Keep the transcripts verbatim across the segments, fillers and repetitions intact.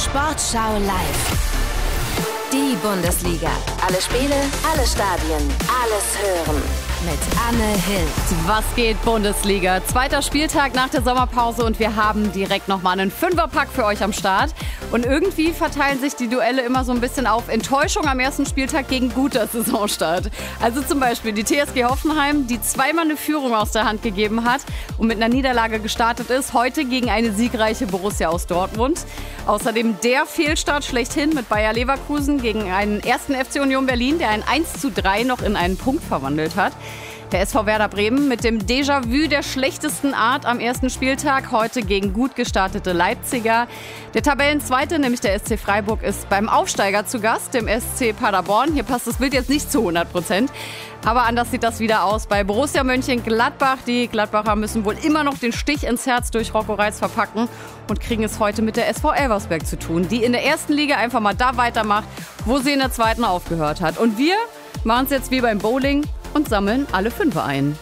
Sportschau live. Die Bundesliga. Alle Spiele, alle Stadien, alles hören. Mit Anne Hild. Was geht, Bundesliga? Zweiter Spieltag nach der Sommerpause und wir haben direkt nochmal einen Fünferpack für euch am Start. Und irgendwie verteilen sich die Duelle immer so ein bisschen auf Enttäuschung am ersten Spieltag gegen guter Saisonstart. Also zum Beispiel die T S G Hoffenheim, die zweimal eine Führung aus der Hand gegeben hat und mit einer Niederlage gestartet ist. Heute gegen eine siegreiche Borussia aus Dortmund. Außerdem der Fehlstart schlechthin mit Bayer Leverkusen gegen einen ersten F C Union Berlin, der ein eins zu drei noch in einen Punkt verwandelt hat. Der S V Werder Bremen mit dem Déjà-vu der schlechtesten Art am ersten Spieltag, heute gegen gut gestartete Leipziger. Der Tabellenzweite, nämlich der S C Freiburg, ist beim Aufsteiger zu Gast, dem S C Paderborn. Hier passt das Bild jetzt nicht zu hundert Prozent, aber anders sieht das wieder aus bei Borussia Mönchengladbach. Die Gladbacher müssen wohl immer noch den Stich ins Herz durch Rocco Reitz verpacken und kriegen es heute mit der S V Elversberg zu tun, die in der ersten Liga einfach mal da weitermacht, wo sie in der zweiten aufgehört hat. Und wir machen es jetzt wie beim Bowling und sammeln alle Fünfe ein.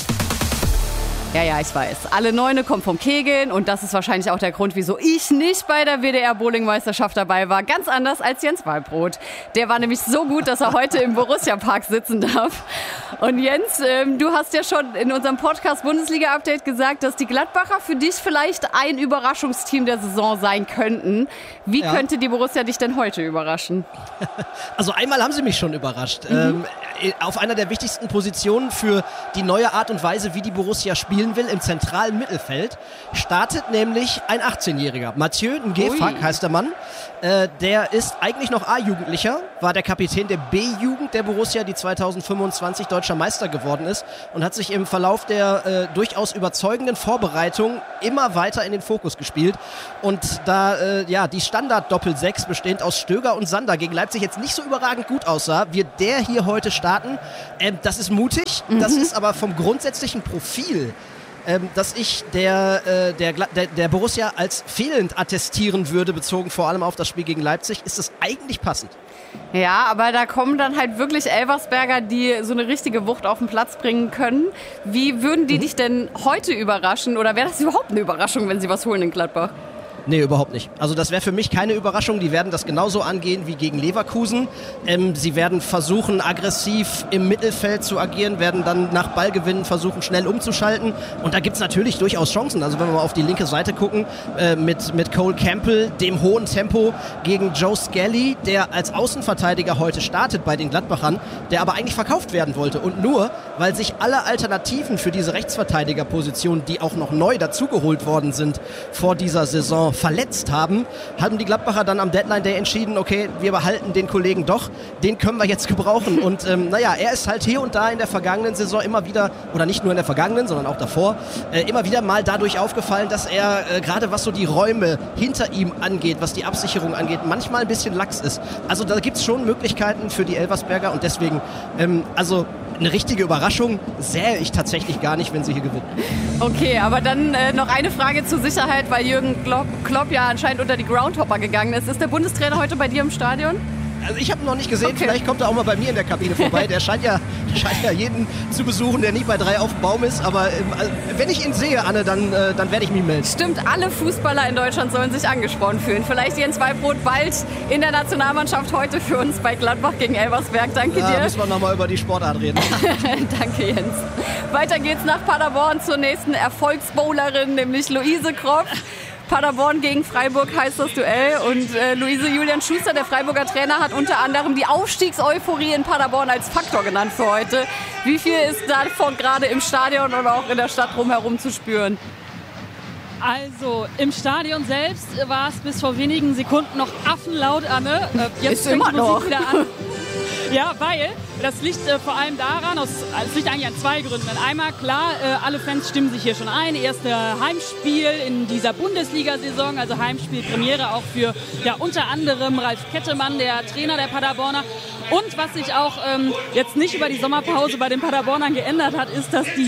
Ja, ja, ich weiß. Alle Neune kommen vom Kegeln und das ist wahrscheinlich auch der Grund, wieso ich nicht bei der W D R-Bowling-Meisterschaft dabei war. Ganz anders als Jens Wallbrot. Der war nämlich so gut, dass er heute im Borussia-Park sitzen darf. Und Jens, ähm, du hast ja schon in unserem Podcast Bundesliga-Update gesagt, dass die Gladbacher für dich vielleicht ein Überraschungsteam der Saison sein könnten. Wie ja. könnte die Borussia dich denn heute überraschen? Also einmal haben sie mich schon überrascht. Mhm. Ähm, auf einer der wichtigsten Positionen für die neue Art und Weise, wie die Borussia spielt, will im zentralen Mittelfeld, startet nämlich ein achtzehnjähriger. Mathieu Ngefak heißt der Mann. Äh, der ist eigentlich noch A-Jugendlicher, war der Kapitän der B-Jugend der Borussia, die zweitausendfünfundzwanzig deutscher Meister geworden ist und hat sich im Verlauf der äh, durchaus überzeugenden Vorbereitung immer weiter in den Fokus gespielt. Und da äh, ja die Standard-Doppel-Sechs bestehend aus Stöger und Sander gegen Leipzig jetzt nicht so überragend gut aussah, wird der hier heute starten. Ähm, das ist mutig, mhm. das ist aber vom grundsätzlichen Profil, Ähm, dass ich der, äh, der, der, der Borussia als fehlend attestieren würde, bezogen vor allem auf das Spiel gegen Leipzig, ist das eigentlich passend. Ja, aber da kommen dann halt wirklich Elversberger, die so eine richtige Wucht auf den Platz bringen können. Wie würden die mhm. dich denn heute überraschen oder wäre das überhaupt eine Überraschung, wenn sie was holen in Gladbach? Nee, überhaupt nicht. Also das wäre für mich keine Überraschung. Die werden das genauso angehen wie gegen Leverkusen. Ähm, sie werden versuchen, aggressiv im Mittelfeld zu agieren, werden dann nach Ballgewinnen versuchen, schnell umzuschalten. Und da gibt's natürlich durchaus Chancen. Also wenn wir mal auf die linke Seite gucken, äh, mit, mit Cole Campbell, dem hohen Tempo gegen Joe Skelly, der als Außenverteidiger heute startet bei den Gladbachern, der aber eigentlich verkauft werden wollte. Und nur, weil sich alle Alternativen für diese Rechtsverteidigerposition, die auch noch neu dazugeholt worden sind vor dieser Saison, verletzt haben, haben die Gladbacher dann am Deadline Day entschieden, okay, wir behalten den Kollegen doch, den können wir jetzt gebrauchen. Und ähm, naja, er ist halt hier und da in der vergangenen Saison immer wieder, oder nicht nur in der vergangenen, sondern auch davor, äh, immer wieder mal dadurch aufgefallen, dass er äh, gerade was so die Räume hinter ihm angeht, was die Absicherung angeht, manchmal ein bisschen lax ist. Also da gibt es schon Möglichkeiten für die Elversberger und deswegen, ähm, also eine richtige Überraschung sähe ich tatsächlich gar nicht, wenn sie hier gewinnen. Okay, aber dann äh, noch eine Frage zur Sicherheit, weil Jürgen Klopp, Klopp ja anscheinend unter die Groundhopper gegangen ist. Ist der Bundestrainer heute bei dir im Stadion? Also ich habe ihn noch nicht gesehen, okay. Vielleicht kommt er auch mal bei mir in der Kabine vorbei. Der scheint ja, scheint ja jeden zu besuchen, der nicht bei drei auf dem Baum ist. Aber ähm, also, wenn ich ihn sehe, Anne, dann, äh, dann werde ich mich melden. Stimmt, alle Fußballer in Deutschland sollen sich angesprochen fühlen. Vielleicht Jens Wallbrot bald in der Nationalmannschaft, heute für uns bei Gladbach gegen Elversberg. Danke ja, dir. Da müssen wir nochmal über die Sportart reden. Danke, Jens. Weiter geht's nach Paderborn zur nächsten Erfolgsbowlerin, nämlich Luise Kropf. Paderborn gegen Freiburg heißt das Duell und äh, Luise Julian Schuster, der Freiburger Trainer, hat unter anderem die Aufstiegseuphorie in Paderborn als Faktor genannt für heute. Wie viel ist davon gerade im Stadion oder auch in der Stadt drumherum zu spüren? Also im Stadion selbst war es bis vor wenigen Sekunden noch affenlaut, Anne. Äh, jetzt ist immer fängt die Musik noch. wieder an. Ja, weil das liegt äh, vor allem daran, aus, es liegt eigentlich an zwei Gründen. Einmal, klar, äh, alle Fans stimmen sich hier schon ein. Erste Heimspiel in dieser Bundesliga-Saison, also Heimspielpremiere auch für ja, unter anderem Ralf Kettemann, der Trainer der Paderborner. Und was sich auch ähm, jetzt nicht über die Sommerpause bei den Paderbornern geändert hat, ist, dass die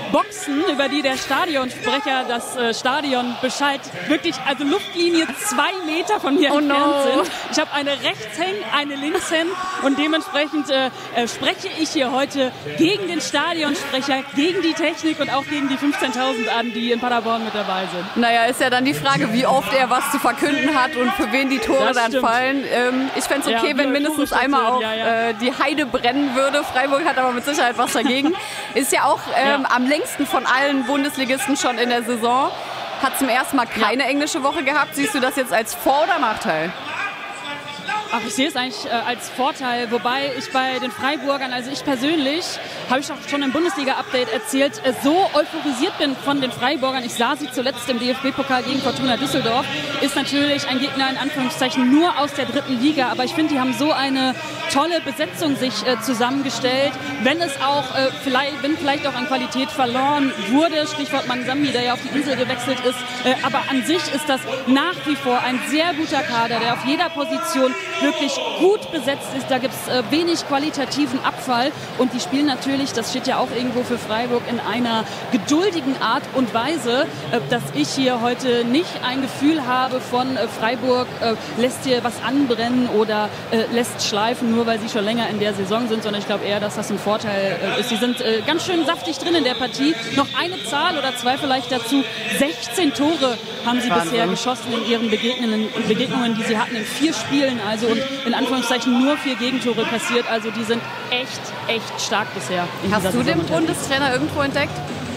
Boxen, über die der Stadionsprecher das äh, Stadion Bescheid wirklich, also Luftlinie zwei Meter von mir oh entfernt no. sind. Ich habe eine Rechtshäng, eine Linkshäng und dementsprechend äh, äh, spreche ich hier heute gegen den Stadionsprecher, gegen die Technik und auch gegen die fünfzehntausend an, die in Paderborn mit dabei sind. Naja, ist ja dann die Frage, wie oft er was zu verkünden hat und für wen die Tore Das dann stimmt. fallen. Ähm, ich fände es okay, Ja, wenn mindestens einmal auch ja, ja. Äh, die Heide brennen würde. Freiburg hat aber mit Sicherheit was dagegen. Ist ja auch ähm, Ja. am längsten von allen Bundesligisten schon in der Saison. Hat zum ersten Mal keine englische Woche gehabt. Siehst du das jetzt als Vor- oder Nachteil? Ach, ich sehe es eigentlich äh, als Vorteil, wobei ich bei den Freiburgern, also ich persönlich, habe ich auch schon im Bundesliga-Update erzählt, äh, so euphorisiert bin von den Freiburgern. Ich sah sie zuletzt im D F B-Pokal gegen Fortuna Düsseldorf. Ist natürlich ein Gegner in Anführungszeichen nur aus der dritten Liga, aber ich finde, die haben so eine tolle Besetzung sich äh, zusammengestellt. Wenn es auch, äh, vielleicht, wenn vielleicht auch an Qualität verloren wurde, Stichwort Mansami, der ja auf die Insel gewechselt ist, äh, aber an sich ist das nach wie vor ein sehr guter Kader, der auf jeder Position wirklich gut besetzt ist. Da gibt es äh, wenig qualitativen Abfall und die spielen natürlich, das steht ja auch irgendwo für Freiburg, in einer geduldigen Art und Weise, äh, dass ich hier heute nicht ein Gefühl habe von äh, Freiburg äh, lässt hier was anbrennen oder äh, lässt schleifen, nur weil sie schon länger in der Saison sind, sondern ich glaube eher, dass das ein Vorteil äh, ist. Sie sind äh, ganz schön saftig drin in der Partie. Noch eine Zahl oder zwei vielleicht dazu. sechzehn Tore haben sie Wahnsinn. bisher geschossen in ihren Begegnungen, Begegnungen, die sie hatten in vier Spielen. Also und in Anführungszeichen nur vier Gegentore kassiert. Also die sind echt, echt stark bisher. In Hast dieser du Saison den unterwegs. Bundestrainer irgendwo entdeckt?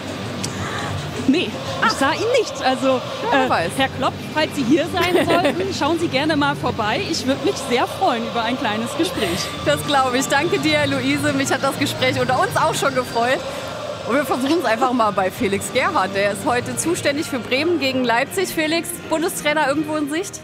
Nee, ich sah ihn nicht. Also Wer äh, weiß. Herr Klopp, falls Sie hier sein sollten, schauen Sie gerne mal vorbei. Ich würde mich sehr freuen über ein kleines Gespräch. Das glaube ich. Danke dir, Luise. Mich hat das Gespräch unter uns auch schon gefreut. Und wir versuchen es einfach mal bei Felix Gerhardt. Der ist heute zuständig für Bremen gegen Leipzig. Felix, Bundestrainer irgendwo in Sicht?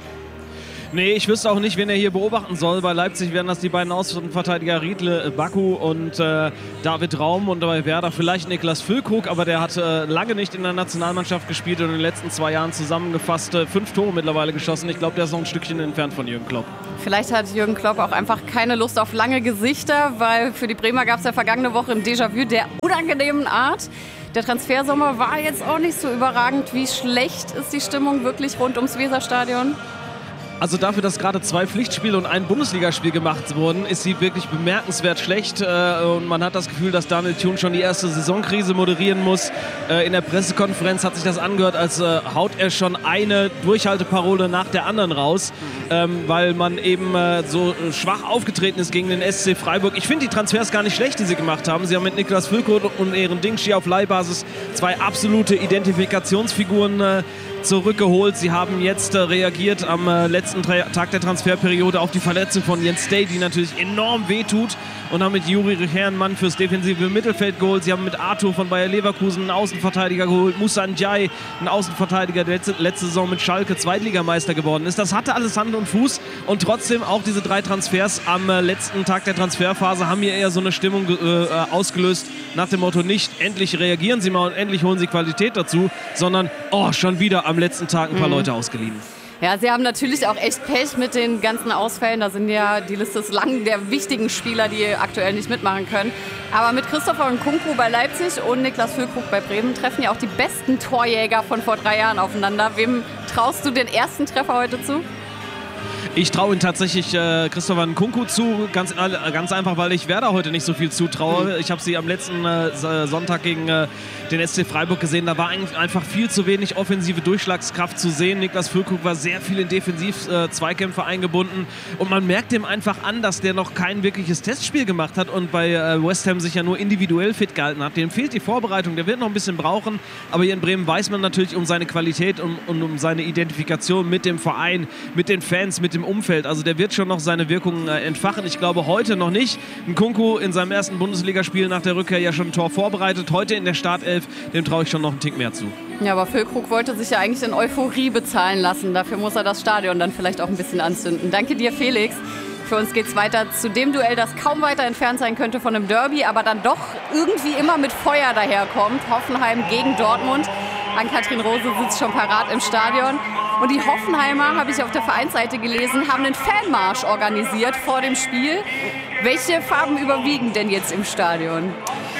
Nee, ich wüsste auch nicht, wen er hier beobachten soll. Bei Leipzig wären das die beiden Außenverteidiger Riedle Baku und äh, David Raum und bei Werder vielleicht Niklas Füllkrug, aber der hat äh, lange nicht in der Nationalmannschaft gespielt und in den letzten zwei Jahren zusammengefasst äh, fünf Tore mittlerweile geschossen. Ich glaube, der ist noch ein Stückchen entfernt von Jürgen Klopp. Vielleicht hat Jürgen Klopp auch einfach keine Lust auf lange Gesichter, weil für die Bremer gab es ja vergangene Woche ein Déjà-vu der unangenehmen Art. Der Transfersommer war jetzt auch nicht so überragend. Wie schlecht ist die Stimmung wirklich rund ums Weserstadion? Also dafür, dass gerade zwei Pflichtspiele und ein Bundesligaspiel gemacht wurden, ist sie wirklich bemerkenswert schlecht. Äh, und man hat das Gefühl, dass Daniel Thun schon die erste Saisonkrise moderieren muss. Äh, in der Pressekonferenz hat sich das angehört, als äh, haut er schon eine Durchhalteparole nach der anderen raus, ähm, weil man eben äh, so schwach aufgetreten ist gegen den S C Freiburg. Ich finde die Transfers gar nicht schlecht, die sie gemacht haben. Sie haben mit Niklas Füllkrug und Ehren Dingschi auf Leihbasis zwei absolute Identifikationsfiguren äh, zurückgeholt. Sie haben jetzt äh, reagiert am äh, letzten Tra- Tag der Transferperiode auf die Verletzung von Jens Day, die natürlich enorm wehtut, und haben mit Juri Richer einen Mann fürs defensive Mittelfeld geholt. Sie haben mit Arthur von Bayer Leverkusen einen Außenverteidiger geholt, Moussa Ndiaye, einen Außenverteidiger, der letzte, letzte Saison mit Schalke Zweitligameister geworden ist. Das hatte alles Hand und Fuß und trotzdem auch diese drei Transfers am äh, letzten Tag der Transferphase haben hier eher so eine Stimmung äh, ausgelöst nach dem Motto, nicht endlich reagieren Sie mal und endlich holen Sie Qualität dazu, sondern oh, schon wieder am letzten Tag ein paar mhm. Leute ausgeliehen. Ja, sie haben natürlich auch echt Pech mit den ganzen Ausfällen. Da sind ja, die Liste ist lang, der wichtigen Spieler, die aktuell nicht mitmachen können. Aber mit Christopher Nkunku bei Leipzig und Niklas Füllkrug bei Bremen treffen ja auch die besten Torjäger von vor drei Jahren aufeinander. Wem traust du den ersten Treffer heute zu? Ich traue ihn tatsächlich äh, Christopher Nkunku zu, ganz, äh, ganz einfach, weil ich Werder heute nicht so viel zutraue. Mhm. Ich habe sie am letzten äh, Sonntag gegen äh, den S C Freiburg gesehen. Da war einfach viel zu wenig offensive Durchschlagskraft zu sehen. Niklas Füllkrug war sehr viel in Defensiv-Zweikämpfe äh, eingebunden. Und man merkt ihm einfach an, dass der noch kein wirkliches Testspiel gemacht hat und bei äh, West Ham sich ja nur individuell fit gehalten hat. Dem fehlt die Vorbereitung, der wird noch ein bisschen brauchen. Aber hier in Bremen weiß man natürlich um seine Qualität und um, um seine Identifikation mit dem Verein, mit den Fans, mit dem Umfeld. Also der wird schon noch seine Wirkungen äh, entfachen. Ich glaube heute noch nicht. Nkunku in seinem ersten Bundesligaspiel nach der Rückkehr ja schon ein Tor vorbereitet. Heute in der Startelf, dem traue ich schon noch einen Tick mehr zu. Ja, aber Füllkrug wollte sich ja eigentlich in Euphorie bezahlen lassen. Dafür muss er das Stadion dann vielleicht auch ein bisschen anzünden. Danke dir, Felix. Für uns geht es weiter zu dem Duell, das kaum weiter entfernt sein könnte von einem Derby, aber dann doch irgendwie immer mit Feuer daherkommt. Hoffenheim gegen Dortmund. Ann-Kathrin Rose sitzt schon parat im Stadion. Und die Hoffenheimer, habe ich auf der Vereinsseite gelesen, haben einen Fanmarsch organisiert vor dem Spiel. Welche Farben überwiegen denn jetzt im Stadion?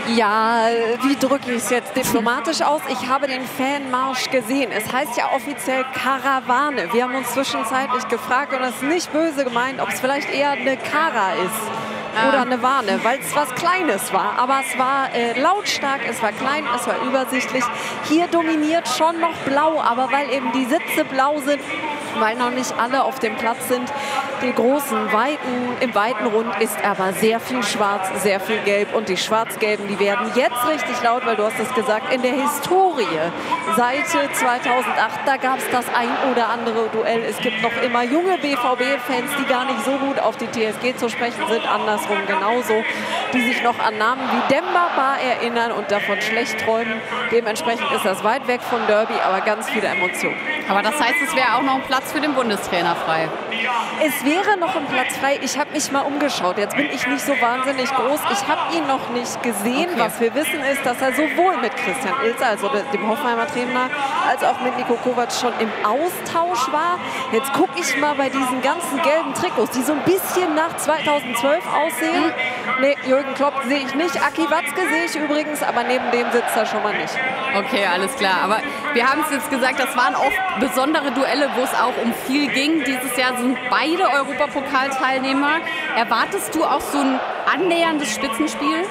Ja, wie drücke ich es jetzt diplomatisch aus? Ich habe den Fanmarsch gesehen. Es heißt ja offiziell Karawane. Wir haben uns zwischenzeitlich gefragt, und das ist nicht böse gemeint, ob es vielleicht eher eine Kara ist. Oder eine Warne, weil es was Kleines war. Aber es war äh, lautstark, es war klein, es war übersichtlich. Hier dominiert schon noch Blau, aber weil eben die Sitze blau sind, weil noch nicht alle auf dem Platz sind. Die großen, weiten, im weiten Rund ist aber sehr viel Schwarz, sehr viel Gelb. Und die Schwarz-Gelben, die werden jetzt richtig laut, weil du hast es gesagt, in der Historie seit zweitausendacht, da gab es das ein oder andere Duell. Es gibt noch immer junge B V B-Fans, die gar nicht so gut auf die T S G zu sprechen sind, andersrum genauso, die sich noch an Namen wie Demba Ba erinnern und davon schlecht träumen. Dementsprechend ist das weit weg von Derby, aber ganz viele Emotionen. Aber das heißt, es wäre auch noch ein Platz für den Bundestrainer frei. Es wäre noch ein Platz frei. Ich habe mich mal umgeschaut. Jetzt bin ich nicht so wahnsinnig groß. Ich habe ihn noch nicht gesehen. Okay. Was wir wissen ist, dass er sowohl mit Christian Ilzer, also dem Hoffenheimer Trainer, als auch mit Niko Kovac schon im Austausch war. Jetzt gucke ich mal bei diesen ganzen gelben Trikots, die so ein bisschen nach zweitausendzwölf aussehen. Mhm. Nee, Jürgen Klopp sehe ich nicht. Aki Watzke sehe ich übrigens, aber neben dem sitzt er schon mal nicht. Okay, alles klar. Aber wir haben es jetzt gesagt, das waren oft besondere Duelle, wo es auch um viel ging. Dieses Jahr sind beide Europapokalteilnehmer. Erwartest du auch so ein annäherndes Spitzenspiel?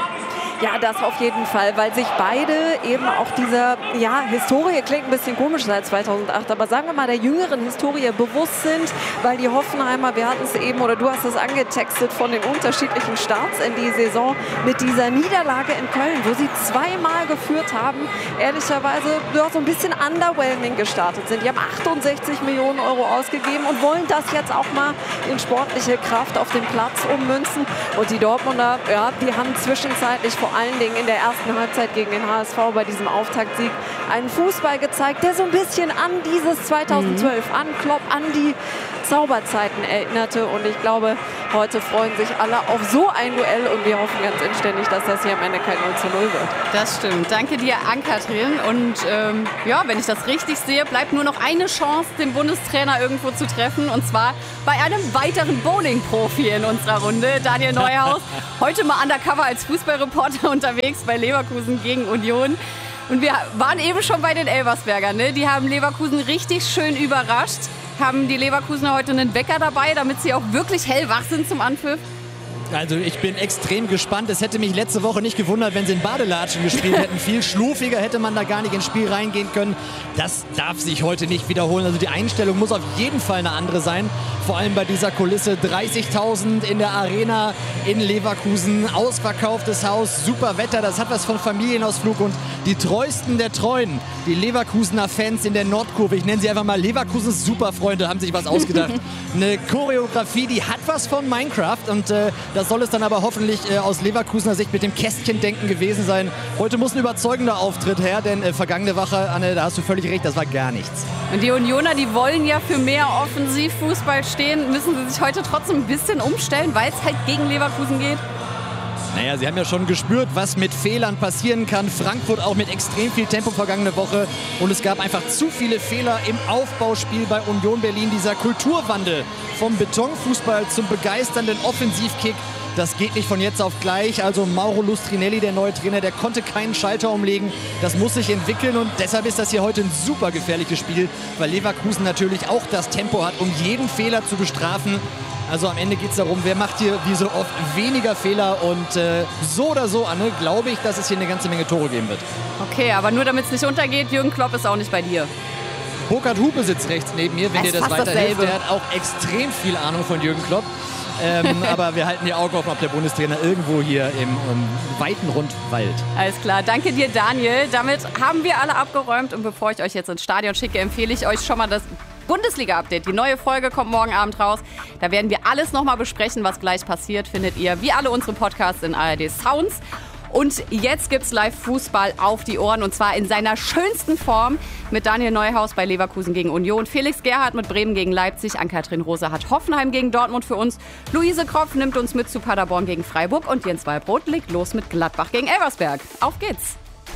Ja, das auf jeden Fall, weil sich beide eben auch dieser, ja, Historie klingt ein bisschen komisch seit zweitausendacht, aber sagen wir mal der jüngeren Historie bewusst sind, weil die Hoffenheimer, wir hatten es eben, oder du hast es angetextet, von den unterschiedlichen Starts in die Saison mit dieser Niederlage in Köln, wo sie zweimal geführt haben, ehrlicherweise ja, so ein bisschen underwhelming gestartet sind. Die haben achtundsechzig Millionen Euro ausgegeben und wollen das jetzt auch mal in sportliche Kraft auf den Platz ummünzen. Und die Dortmunder, ja, die haben zwischenzeitlich vor allen Dingen in der ersten Halbzeit gegen den H S V bei diesem Auftaktsieg einen Fußball gezeigt, der so ein bisschen an dieses zweitausendzwölf, mhm. an Klopp, an die Zauberzeiten erinnerte. Und ich glaube, heute freuen sich alle auf so ein Duell und wir hoffen ganz inständig, dass das hier am Ende kein null zu null wird. Das stimmt. Danke dir, Ann-Kathrin. Und ähm, ja, wenn ich das richtig sehe, bleibt nur noch eine Chance, den Bundestrainer irgendwo zu treffen. Und zwar bei einem weiteren Bowling-Profi in unserer Runde, Daniel Neuhaus. Heute mal undercover als Fußballreporter unterwegs bei Leverkusen gegen Union. Und wir waren eben schon bei den Elversbergern. Ne? Die haben Leverkusen richtig schön überrascht. Haben die Leverkusener heute einen Wecker dabei, damit sie auch wirklich hellwach sind zum Anpfiff? Also ich bin extrem gespannt. Es hätte mich letzte Woche nicht gewundert, wenn sie in Badelatschen gespielt hätten. Viel schluffiger hätte man da gar nicht ins Spiel reingehen können. Das darf sich heute nicht wiederholen. Also die Einstellung muss auf jeden Fall eine andere sein. Vor allem bei dieser Kulisse. dreißigtausend in der Arena in Leverkusen. Ausverkauftes Haus, super Wetter. Das hat was von Familienausflug. Und die treuesten der Treuen, die Leverkusener Fans in der Nordkurve, ich nenne sie einfach mal Leverkusens Superfreunde, haben sich was ausgedacht. Eine Choreografie, die hat was von Minecraft. Und äh, das soll es dann aber hoffentlich äh, aus Leverkusener Sicht mit dem Kästchendenken gewesen sein. Heute muss ein überzeugender Auftritt her, denn äh, vergangene Woche, Anne, da hast du völlig recht, das war gar nichts. Und die Unioner, die wollen ja für mehr Offensivfußball stehen. Müssen sie sich heute trotzdem ein bisschen umstellen, weil es halt gegen Leverkusen geht? Naja, sie haben ja schon gespürt, was mit Fehlern passieren kann. Frankfurt auch mit extrem viel Tempo vergangene Woche. Und es gab einfach zu viele Fehler im Aufbauspiel bei Union Berlin. Dieser Kulturwandel vom Betonfußball zum begeisternden Offensivkick, das geht nicht von jetzt auf gleich. Also Mauro Lustrinelli, der neue Trainer, der konnte keinen Schalter umlegen. Das muss sich entwickeln und deshalb ist das hier heute ein super gefährliches Spiel, weil Leverkusen natürlich auch das Tempo hat, um jeden Fehler zu bestrafen. Also am Ende geht es darum, wer macht hier wie so oft weniger Fehler und äh, so oder so, Anne, glaube ich, dass es hier eine ganze Menge Tore geben wird. Okay, aber nur damit es nicht untergeht, Jürgen Klopp ist auch nicht bei dir. Burkhard Hupe sitzt rechts neben mir, wenn es dir das weiterhilft. Der hat auch extrem viel Ahnung von Jürgen Klopp. ähm, aber wir halten die Augen offen, ob der Bundestrainer irgendwo hier im, im weiten Rund weilt. Alles klar, danke dir, Daniel. Damit haben wir alle abgeräumt und bevor ich euch jetzt ins Stadion schicke, empfehle ich euch schon mal das Bundesliga-Update. Die neue Folge kommt morgen Abend raus. Da werden wir alles nochmal besprechen, was gleich passiert. Findet ihr wie alle unsere Podcasts in A R D Sounds. Und jetzt gibt's Live-Fußball auf die Ohren und zwar in seiner schönsten Form mit Daniel Neuhaus bei Leverkusen gegen Union, Felix Gerhardt mit Bremen gegen Leipzig, Ann-Kathrin Rose hat Hoffenheim gegen Dortmund für uns, Luise Kropf nimmt uns mit zu Paderborn gegen Freiburg und Jens Wallbrot legt los mit Gladbach gegen Elversberg. Auf geht's!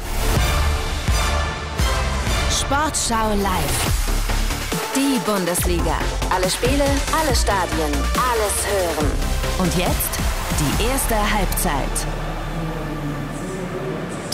Sportschau live. Die Bundesliga. Alle Spiele, alle Stadien, alles hören. Und jetzt die erste Halbzeit.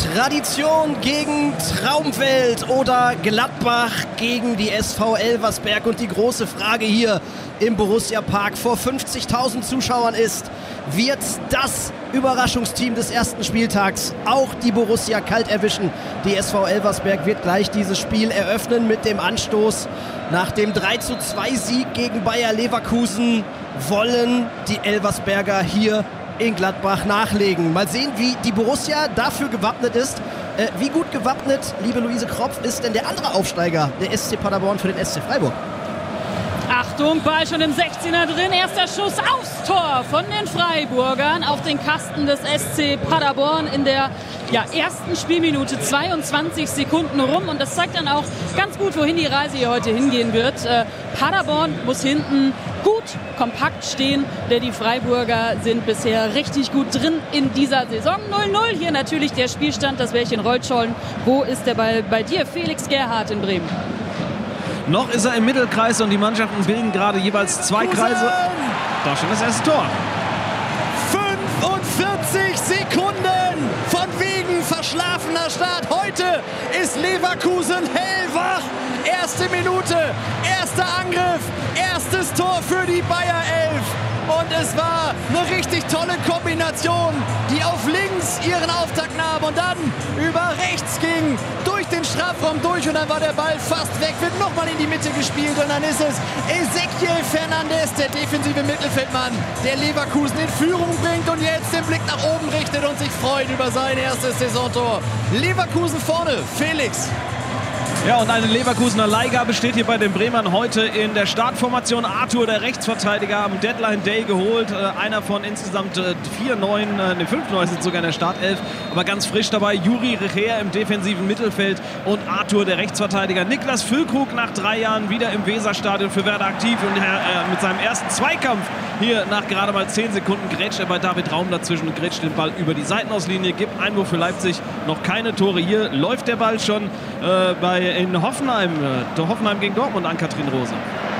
Tradition gegen Traumwelt oder Gladbach gegen die S V Elversberg. Und die große Frage hier im Borussia-Park vor fünfzigtausend Zuschauern ist, wird das Überraschungsteam des ersten Spieltags auch die Borussia kalt erwischen? Die S V Elversberg wird gleich dieses Spiel eröffnen mit dem Anstoß. Nach dem drei zu zwei Sieg gegen Bayer Leverkusen wollen die Elversberger hier in Gladbach nachlegen. Mal sehen, wie die Borussia dafür gewappnet ist. Äh, wie gut gewappnet, liebe Luise Kropf, ist denn der andere Aufsteiger, der S C Paderborn, für den S C Freiburg? Achtung, Ball schon im sechzehner drin. Erster Schuss aufs Tor von den Freiburgern auf den Kasten des S C Paderborn in der ja, ersten Spielminute. zweiundzwanzig Sekunden rum. Und das zeigt dann auch ganz gut, wohin die Reise hier heute hingehen wird. Äh, Paderborn muss hinten gut, kompakt stehen, denn die Freiburger sind bisher richtig gut drin in dieser Saison. null null, hier natürlich der Spielstand, das Bällchen rollt schon. Wo ist der Ball bei dir, Felix Gerhardt in Bremen? Noch ist er im Mittelkreis und die Mannschaften bilden gerade jeweils zwei Kreise. Da steht das erste Tor. fünfundvierzig Sekunden von wegen verschlafener Start. Heute ist Leverkusen hellwach. Erste Minute, erster Angriff, erstes Tor für die Bayer elf. Und es war eine richtig tolle Kombination, die auf links ihren Auftakt nahm und dann über rechts ging, durch den Strafraum durch und dann war der Ball fast weg, wird nochmal in die Mitte gespielt und dann ist es Ezequiel Fernandes, der defensive Mittelfeldmann, der Leverkusen in Führung bringt und jetzt den Blick nach oben richtet und sich freut über sein erstes Saisontor. Leverkusen vorne, Felix. Ja, und eine Leverkusener Leihgabe steht hier bei den Bremern heute in der Startformation. Arthur, der Rechtsverteidiger, am Deadline Day geholt. Äh, einer von insgesamt äh, vier neuen, äh, ne, fünf neuen sind sogar in der Startelf. Aber ganz frisch dabei Juri Recher im defensiven Mittelfeld und Arthur, der Rechtsverteidiger. Niklas Füllkrug nach drei Jahren wieder im Weserstadion für Werder aktiv und äh, mit seinem ersten Zweikampf hier nach gerade mal zehn Sekunden grätscht er bei David Raum dazwischen und grätscht den Ball über die Seitenauslinie. Gibt Einwurf für Leipzig, noch keine Tore. Hier läuft der Ball schon äh, bei in Hoffenheim, äh, Hoffenheim gegen Dortmund an Katrin Rose.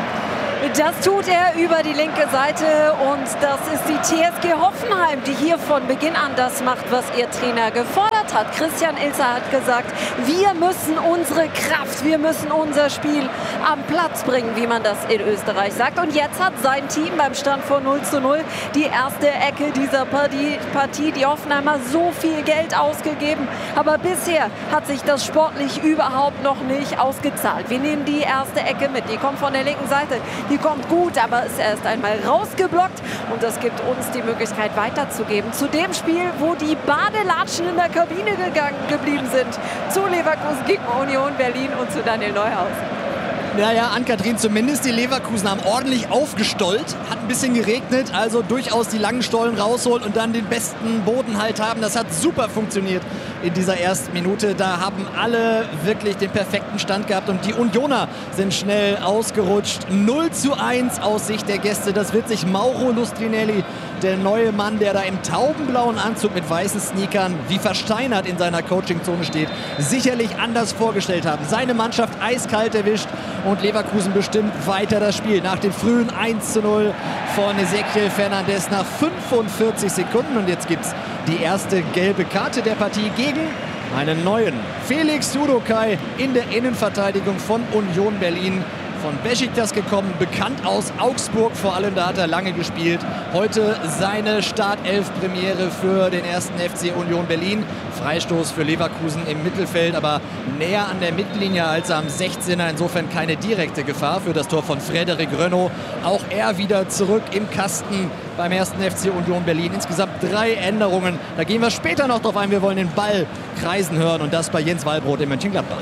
Das tut er über die linke Seite und das ist die T S G Hoffenheim, die hier von Beginn an das macht, was ihr Trainer gefordert hat. Christian Ilzer hat gesagt, wir müssen unsere Kraft, wir müssen unser Spiel am Platz bringen, wie man das in Österreich sagt. Und jetzt hat sein Team beim Stand von null zu null die erste Ecke dieser Partie, Partie die Hoffenheimer so viel Geld ausgegeben. Aber bisher hat sich das sportlich überhaupt noch nicht ausgezahlt. Wir nehmen die erste Ecke mit, die kommt von der linken Seite. Die kommt gut, aber ist erst einmal rausgeblockt und das gibt uns die Möglichkeit weiterzugeben zu dem Spiel, wo die Badelatschen in der Kabine gegangen geblieben sind. Zu Leverkusen gegen Union Berlin und zu Daniel Neuhaus. Naja, Ann-Kathrin, zumindest die Leverkusen haben ordentlich aufgestollt. Hat ein bisschen geregnet, also durchaus die langen Stollen rausholen und dann den besten Bodenhalt haben. Das hat super funktioniert in dieser ersten Minute. Da haben alle wirklich den perfekten Stand gehabt und die Unioner sind schnell ausgerutscht. null zu eins aus Sicht der Gäste. Das wird sich Mauro Lustrinelli, der neue Mann, der da im taubenblauen Anzug mit weißen Sneakern wie versteinert in seiner Coachingzone steht, sicherlich anders vorgestellt haben. Seine Mannschaft eiskalt erwischt und Leverkusen bestimmt weiter das Spiel. Nach dem frühen eins zu null von Ezequiel Fernandes nach fünfundvierzig Sekunden. Und jetzt gibt es die erste gelbe Karte der Partie gegen einen neuen Felix Sudokai in der Innenverteidigung von Union Berlin. Von Besiktas gekommen, bekannt aus Augsburg vor allem, da hat er lange gespielt. Heute seine Startelf-Premiere für den ersten F C Union Berlin. Freistoß für Leverkusen im Mittelfeld, aber näher an der Mittellinie als am sechzehner. Insofern keine direkte Gefahr für das Tor von Frédéric Renaud. Auch er wieder zurück im Kasten beim ersten F C Union Berlin. Insgesamt drei Änderungen. Da gehen wir später noch drauf ein. Wir wollen den Ball kreisen hören und das bei Jens Wallbrot in Mönchengladbach.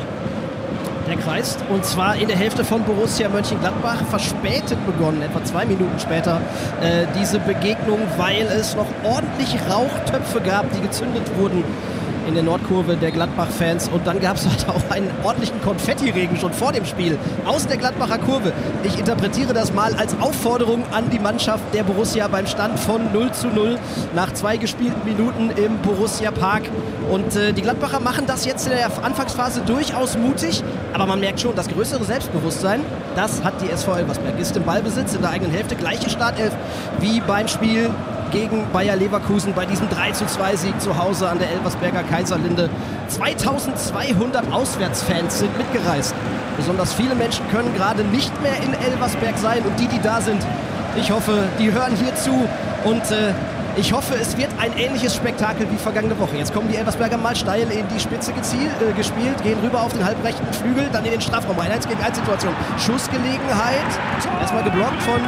Der kreist und zwar in der Hälfte von Borussia Mönchengladbach, verspätet begonnen, etwa zwei Minuten später, äh, diese Begegnung, weil es noch ordentlich Rauchtöpfe gab, die gezündet wurden in der Nordkurve der Gladbach-Fans und dann gab es halt auch einen ordentlichen Konfettiregen schon vor dem Spiel aus der Gladbacher Kurve. Ich interpretiere das mal als Aufforderung an die Mannschaft der Borussia beim Stand von null zu null nach zwei gespielten Minuten im Borussia Park und äh, die Gladbacher machen das jetzt in der Anfangsphase durchaus mutig, aber man merkt schon, das größere Selbstbewusstsein, das hat die S V Elversberg, ist im Ballbesitz in der eigenen Hälfte, gleiche Startelf wie beim Spiel gegen Bayer Leverkusen bei diesem drei zu zwei Sieg zu Hause an der Elversberger Kaiserlinde. zweitausendzweihundert Auswärtsfans sind mitgereist. Besonders viele Menschen können gerade nicht mehr in Elversberg sein und die, die da sind, ich hoffe, die hören hier zu und äh, ich hoffe, es wird ein ähnliches Spektakel wie vergangene Woche. Jetzt kommen die Elversberger mal steil in die Spitze gezielt, äh, gespielt, gehen rüber auf den halbrechten Flügel, dann in den Strafraum. eins gegen eins Situation. Schussgelegenheit. Erstmal geblockt von...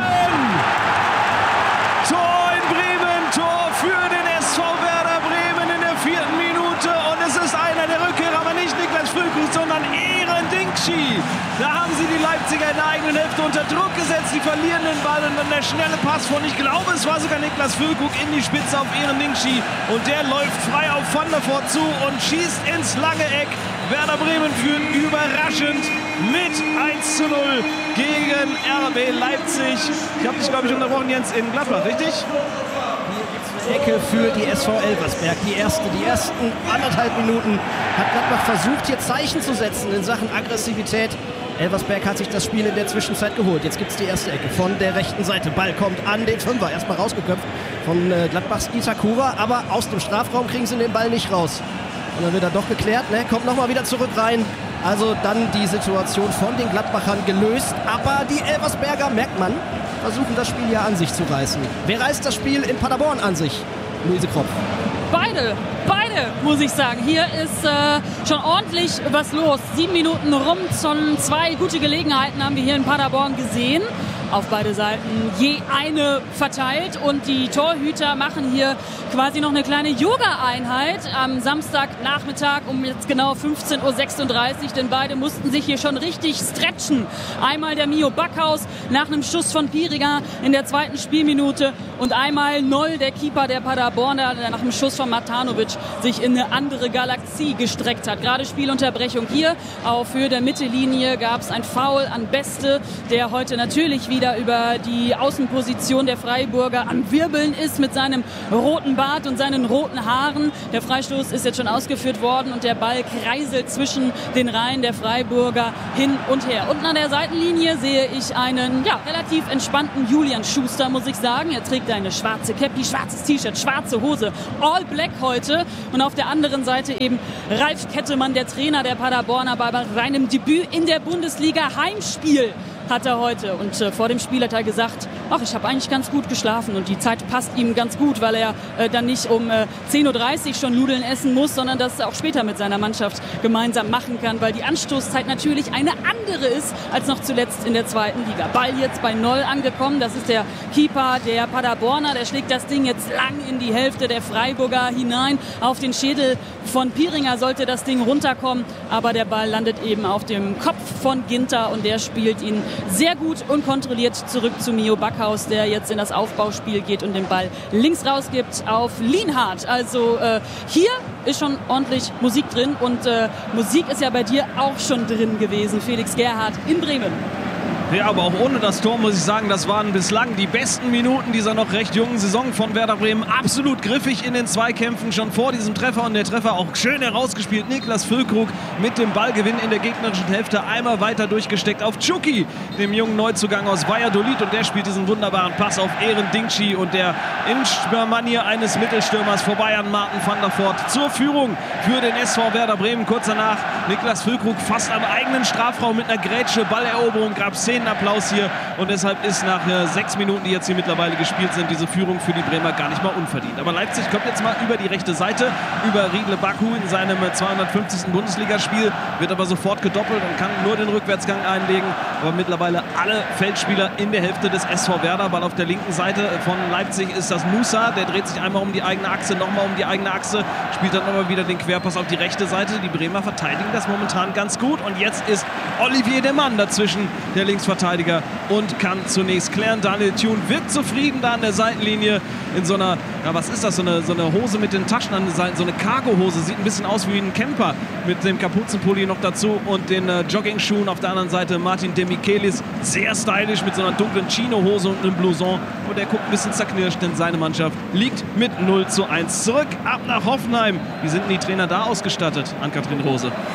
Tor in Bremen, Tor für den S V Werder Bremen in der vierten Minute. Und es ist einer der Rückkehrer, aber nicht Niklas Füllkrug, sondern Eren Dinkci. Da haben sie die Leipziger in der eigenen Hälfte unter Druck gesetzt. Die verlieren den Ball und dann der schnelle Pass von, ich glaube, es war sogar Niklas Füllkrug in die Spitze auf Eren Dinkci. Und der läuft frei auf Van der Voort zu und schießt ins lange Eck. Werder Bremen führt überraschend mit eins zu null gegen R B Leipzig. Ich habe dich, glaube ich, unterbrochen, Jens, in Gladbach, richtig? Ecke für die S V Elversberg. Die erste, die ersten anderthalb Minuten hat Gladbach versucht, hier Zeichen zu setzen in Sachen Aggressivität. Elversberg hat sich das Spiel in der Zwischenzeit geholt. Jetzt gibt es die erste Ecke von der rechten Seite. Ball kommt an den Fünfer. Erstmal rausgeköpft von äh, Gladbachs Itakura. Aber aus dem Strafraum kriegen sie den Ball nicht raus. Und dann wird er doch geklärt. Ne? Kommt nochmal wieder zurück rein. Also dann die Situation von den Gladbachern gelöst. Aber die Elversberger, merkt man, versuchen das Spiel ja an sich zu reißen. Wer reißt das Spiel in Paderborn an sich? Luise Kropf. Beide, beide, muss ich sagen. Hier ist äh, schon ordentlich was los. Sieben Minuten rum, schon zwei gute Gelegenheiten haben wir hier in Paderborn gesehen. Auf beide Seiten je eine verteilt und die Torhüter machen hier quasi noch eine kleine Yoga-Einheit am Samstagnachmittag um jetzt genau fünfzehn Uhr sechsunddreißig, denn beide mussten sich hier schon richtig stretchen. Einmal der Mio Backhaus nach einem Schuss von Piringer in der zweiten Spielminute und einmal Noll, der Keeper der Paderborner, der nach einem Schuss von Matanovic sich in eine andere Galaxie gestreckt hat. Gerade Spielunterbrechung hier. Auf Höhe der Mittellinie gab es ein Foul an Beste, der heute natürlich wieder über die Außenposition der Freiburger am Wirbeln ist mit seinem roten Bart und seinen roten Haaren. Der Freistoß ist jetzt schon ausgeführt worden und der Ball kreiselt zwischen den Reihen der Freiburger hin und her. Unten an der Seitenlinie sehe ich einen ja, relativ entspannten Julian Schuster, muss ich sagen. Er trägt eine schwarze Cappy, schwarzes T-Shirt, schwarze Hose, all black heute. Und auf der anderen Seite eben Ralf Kettemann, der Trainer der Paderborner, bei seinem Debüt in der Bundesliga Heimspiel hat er heute. Und äh, vor dem Spiel hat er gesagt, ach, ich habe eigentlich ganz gut geschlafen und die Zeit passt ihm ganz gut, weil er äh, dann nicht um äh, zehn Uhr dreißig schon Nudeln essen muss, sondern das auch später mit seiner Mannschaft gemeinsam machen kann, weil die Anstoßzeit natürlich eine andere ist als noch zuletzt in der zweiten Liga. Ball jetzt bei Noll angekommen, das ist der Keeper der Paderborner, der schlägt das Ding jetzt lang in die Hälfte der Freiburger hinein. Auf den Schädel von Piringer sollte das Ding runterkommen, aber der Ball landet eben auf dem Kopf von Ginter und der spielt ihn sehr gut und kontrolliert zurück zu Mio Backhaus, der jetzt in das Aufbauspiel geht und den Ball links rausgibt auf Lienhardt. Also äh, hier ist schon ordentlich Musik drin und äh, Musik ist ja bei dir auch schon drin gewesen, Felix Gerhardt in Bremen. Ja, aber auch ohne das Tor muss ich sagen, das waren bislang die besten Minuten dieser noch recht jungen Saison von Werder Bremen. Absolut griffig in den Zweikämpfen, schon vor diesem Treffer und der Treffer auch schön herausgespielt. Niklas Füllkrug mit dem Ballgewinn in der gegnerischen Hälfte einmal weiter durchgesteckt auf Chucky, dem jungen Neuzugang aus Valladolid, und der spielt diesen wunderbaren Pass auf Eren Dinkci und der in Manier eines Mittelstürmers vorbei an Martin van der Voort zur Führung für den S V Werder Bremen. Kurz danach Niklas Füllkrug fast am eigenen Strafraum mit einer Grätsche, Balleroberung, gab Szenen Applaus hier und deshalb ist nach äh, sechs Minuten, die jetzt hier mittlerweile gespielt sind, diese Führung für die Bremer gar nicht mal unverdient. Aber Leipzig kommt jetzt mal über die rechte Seite, über Riedle Baku in seinem äh, zweihundertfünfzigsten Bundesligaspiel, wird aber sofort gedoppelt und kann nur den Rückwärtsgang einlegen. Aber mittlerweile alle Feldspieler in der Hälfte des S V Werder. Ball auf der linken Seite von Leipzig ist das Musa, der dreht sich einmal um die eigene Achse, nochmal um die eigene Achse, spielt dann aber wieder den Querpass auf die rechte Seite. Die Bremer verteidigen das momentan ganz gut und jetzt ist Olivier der Mann dazwischen, der Linksverteidiger, und kann zunächst klären. Daniel Thune wirkt zufrieden da an der Seitenlinie in so einer, ja, was ist das, so eine, so eine Hose mit den Taschen an der Seite, so eine Cargo-Hose, sieht ein bisschen aus wie ein Camper mit dem Kapuzenpulli noch dazu und den äh, Jogging-Schuhen. Auf der anderen Seite Martin Demichelis, sehr stylisch mit so einer dunklen Chino-Hose und einem Blouson, und der guckt ein bisschen zerknirscht, denn seine Mannschaft liegt mit null zu eins zurück. Ab nach Hoffenheim. Wie sind denn die Trainer da ausgestattet, Ann-Kathrin Rose?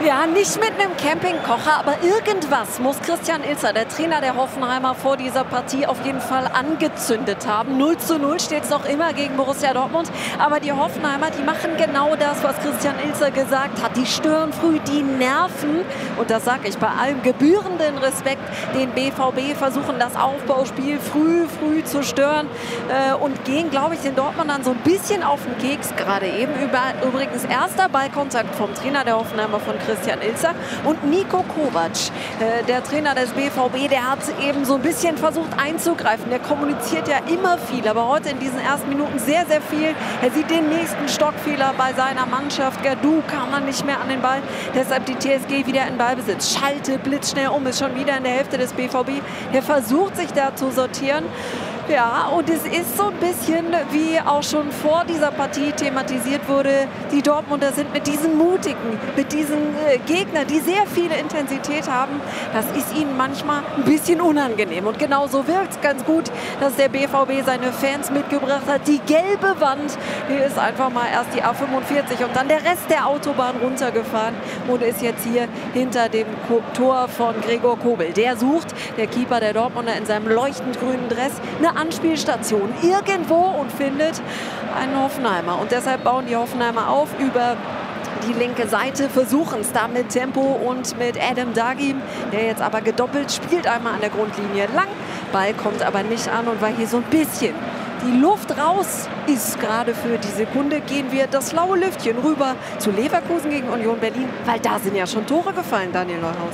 Ja, nicht mit einem Campingkocher, aber irgendwas muss Christian Ilzer, der Trainer der Hoffenheimer, vor dieser Partie auf jeden Fall angezündet haben. null zu null steht es noch immer gegen Borussia Dortmund, aber die Hoffenheimer, die machen genau das, was Christian Ilzer gesagt hat. Die stören früh, die nerven, und das sage ich bei allem gebührenden Respekt, den B V B versuchen das Aufbauspiel früh, früh zu stören äh, und gehen, glaube ich, den Dortmundern so ein bisschen auf den Keks gerade eben. Über, übrigens erster Ballkontakt vom Trainer der Hoffenheimer von Christian Ilzer und Niko Kovac, äh, der Trainer des B V B, der hat eben so ein bisschen versucht einzugreifen. Der kommuniziert ja immer viel, aber heute in diesen ersten Minuten sehr, sehr viel. Er sieht den nächsten Stockfehler bei seiner Mannschaft. Gadou kam man nicht mehr an den Ball, deshalb die T S G wieder in Ballbesitz. Schalte blitzschnell um, ist schon wieder in der Hälfte des B V B. Der versucht sich da zu sortieren. Ja, und es ist so ein bisschen, wie auch schon vor dieser Partie thematisiert wurde, die Dortmunder sind mit diesen mutigen, mit diesen äh, Gegnern, die sehr viel Intensität haben, das ist ihnen manchmal ein bisschen unangenehm. Und genau so wirkt es ganz gut, dass der B V B seine Fans mitgebracht hat. Die gelbe Wand, hier ist einfach mal erst die A fünfundvierzig und dann der Rest der Autobahn runtergefahren und ist jetzt hier hinter dem Ko- Tor von Gregor Kobel. Der sucht, der Keeper der Dortmunder in seinem leuchtend grünen Dress, eine Anspielstation irgendwo und findet einen Hoffenheimer. Und deshalb bauen die Hoffenheimer auf über die linke Seite, versuchen es da mit Tempo und mit Adam Dagim, der jetzt aber gedoppelt spielt, einmal an der Grundlinie lang. Ball kommt aber nicht an, und weil hier so ein bisschen die Luft raus ist, gerade für die Sekunde, gehen wir das laue Lüftchen rüber zu Leverkusen gegen Union Berlin, weil da sind ja schon Tore gefallen, Daniel Neuhaus.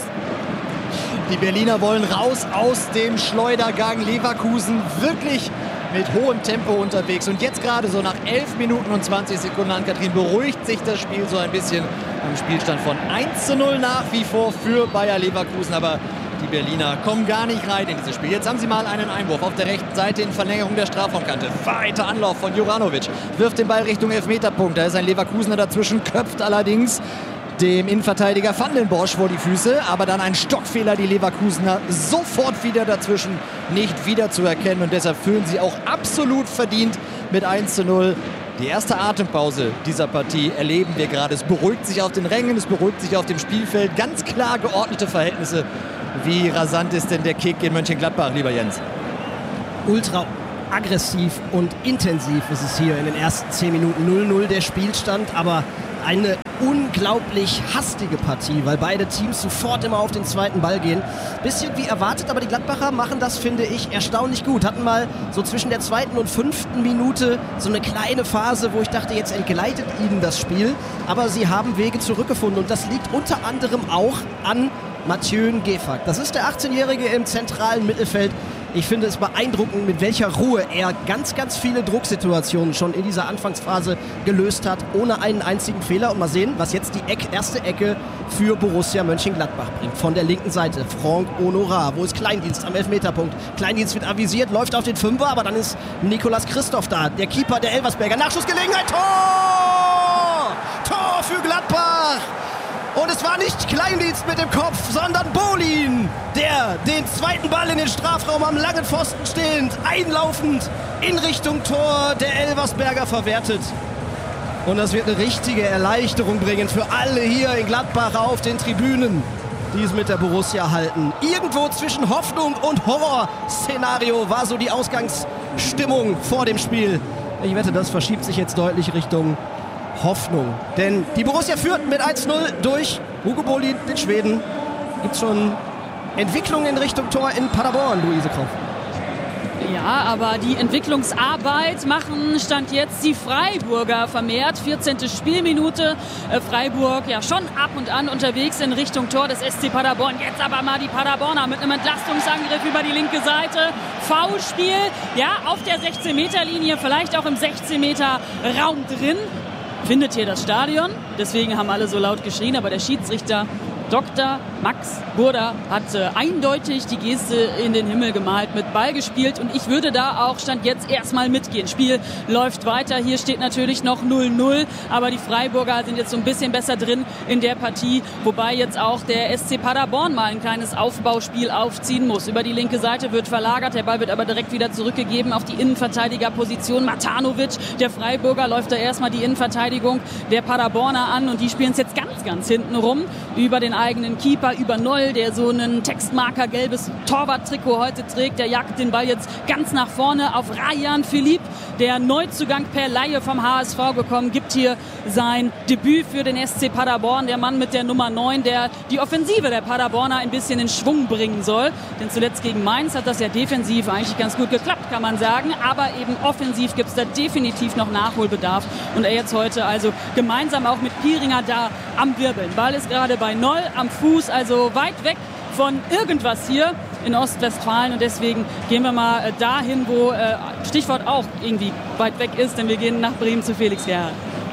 Die Berliner wollen raus aus dem Schleudergang. Leverkusen wirklich mit hohem Tempo unterwegs. Und jetzt gerade so nach elf Minuten und zwanzig Sekunden, Ann-Kathrin, beruhigt sich das Spiel so ein bisschen am Spielstand von eins zu null nach wie vor für Bayer Leverkusen. Aber die Berliner kommen gar nicht rein in dieses Spiel. Jetzt haben sie mal einen Einwurf auf der rechten Seite in Verlängerung der Strafraumkante. Weiter Anlauf von Juranovic. Wirft den Ball Richtung Elfmeterpunkt. Da ist ein Leverkusener dazwischen, köpft allerdings dem Innenverteidiger Van den Bosch vor die Füße, aber dann ein Stockfehler, die Leverkusener sofort wieder dazwischen nicht wiederzuerkennen, und deshalb führen sie auch absolut verdient mit eins zu null. Die erste Atempause dieser Partie erleben wir gerade. Es beruhigt sich auf den Rängen, es beruhigt sich auf dem Spielfeld. Ganz klar geordnete Verhältnisse. Wie rasant ist denn der Kick in Mönchengladbach, lieber Jens? Ultra aggressiv und intensiv ist es hier in den ersten zehn Minuten. null null der Spielstand, aber eine unglaublich hastige Partie, weil beide Teams sofort immer auf den zweiten Ball gehen. Bisschen wie erwartet, aber die Gladbacher machen das, finde ich, erstaunlich gut. Hatten mal so zwischen der zweiten und fünften Minute so eine kleine Phase, wo ich dachte, jetzt entgleitet ihnen das Spiel. Aber sie haben Wege zurückgefunden, und das liegt unter anderem auch an Mathieu Ngefak. Das ist der achtzehnjährige im zentralen Mittelfeld. Ich finde es beeindruckend, mit welcher Ruhe er ganz, ganz viele Drucksituationen schon in dieser Anfangsphase gelöst hat, ohne einen einzigen Fehler. Und mal sehen, was jetzt die Eck, erste Ecke für Borussia Mönchengladbach bringt. Von der linken Seite, Franck Honorat. Wo ist Kleindienst am Elfmeterpunkt? Kleindienst wird avisiert, läuft auf den Fünfer, aber dann ist Nicolas Christoph da, der Keeper der Elversberger. Nachschussgelegenheit, Tor! Tor für Gladbach! Und es war nicht Kleindienst mit dem Kopf, sondern Bolin, der den zweiten Ball in den Strafraum am langen Pfosten stehend, einlaufend in Richtung Tor der Elversberger verwertet. Und das wird eine richtige Erleichterung bringen für alle hier in Gladbach auf den Tribünen, die es mit der Borussia halten. Irgendwo zwischen Hoffnung und Horrorszenario war so die Ausgangsstimmung vor dem Spiel. Ich wette, das verschiebt sich jetzt deutlich Richtung Hoffnung. Denn die Borussia führt mit eins null durch Hugo Bolin, den Schweden. Gibt es schon Entwicklungen in Richtung Tor in Paderborn, Luise Kroff? Ja, aber die Entwicklungsarbeit machen Stand jetzt die Freiburger vermehrt. vierzehnte Spielminute. Äh, Freiburg ja schon ab und an unterwegs in Richtung Tor des S C Paderborn. Jetzt aber mal die Paderborner mit einem Entlastungsangriff über die linke Seite. Foulspiel, ja, auf der sechzehn-Meter-Linie, vielleicht auch im sechzehn-Meter-Raum drin. Findet hier das Stadion. Deswegen haben alle so laut geschrien, aber der Schiedsrichter Doktor Max Burda hat äh, eindeutig die Geste in den Himmel gemalt, mit Ball gespielt und ich würde da auch Stand jetzt erstmal mitgehen. Spiel läuft weiter, hier steht natürlich noch null null, aber die Freiburger sind jetzt so ein bisschen besser drin in der Partie, wobei jetzt auch der S C Paderborn mal ein kleines Aufbauspiel aufziehen muss. Über die linke Seite wird verlagert, der Ball wird aber direkt wieder zurückgegeben auf die Innenverteidigerposition. Matanovic, der Freiburger, läuft da erstmal die Innenverteidigung der Paderborner an und die spielen es jetzt ganz, ganz hinten rum über den eigenen Keeper, über Noll, der so einen Textmarker gelbes Torwarttrikot heute trägt. Der jagt den Ball jetzt ganz nach vorne auf Rayan Philipp, der Neuzugang per Laie vom H S V gekommen, gibt hier sein Debüt für den S C Paderborn. Der Mann mit der Nummer neun, der die Offensive der Paderborner ein bisschen in Schwung bringen soll. Denn zuletzt gegen Mainz hat das ja defensiv eigentlich ganz gut geklappt, kann man sagen. Aber eben offensiv gibt es da definitiv noch Nachholbedarf. Und er jetzt heute also gemeinsam auch mit Pieringer da am Wirbeln. Ball ist gerade bei Noll am Fuß, also weit weg von irgendwas hier in Ostwestfalen und deswegen gehen wir mal dahin, wo äh, Stichwort auch irgendwie weit weg ist, denn wir gehen nach Bremen zu Felix Gerhardt.